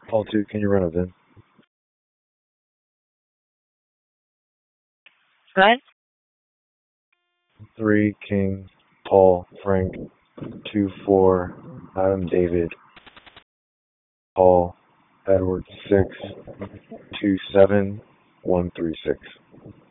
Paul 2, can you run a VIN? What? 3, King, Paul, Frank, 2, 4, Adam, David, Paul, Edward, 6, 2, 7, 1, 3, 6.